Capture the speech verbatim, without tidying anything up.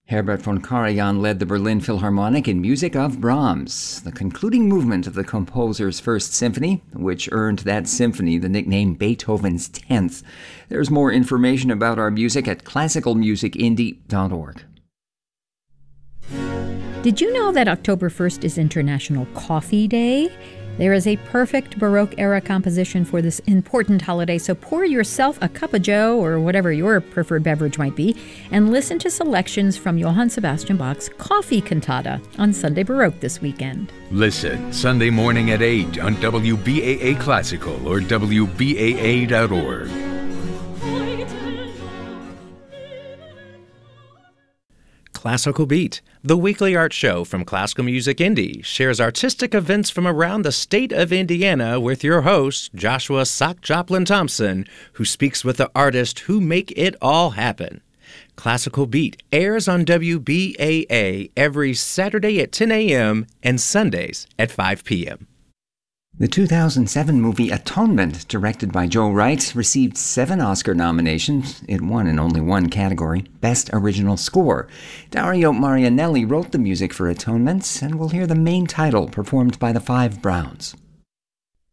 Herbert von Karajan led the Berlin Philharmonic in music of Brahms, the concluding movement of the composer's First Symphony, which earned that symphony the nickname Beethoven's Tenth. There's more information about our music at classical music indie dot org. Did you know that October first is International Coffee Day? There is a perfect Baroque-era composition for this important holiday, so pour yourself a cup of joe, or whatever your preferred beverage might be, and listen to selections from Johann Sebastian Bach's Coffee Cantata on Sunday Baroque this weekend. Listen Sunday morning at eight on W B A A Classical or W B A A dot org. Classical Beat, the weekly art show from Classical Music Indie, shares artistic events from around the state of Indiana with your host, Joshua Sock Joplin Thompson, who speaks with the artists who make it all happen. Classical Beat airs on W B A A every Saturday at ten a.m. and Sundays at five p.m. The two thousand seven movie Atonement, directed by Joe Wright, received seven Oscar nominations. It won in only one category, Best Original Score. Dario Marianelli wrote the music for Atonement, and we'll hear the main title performed by the Five Browns.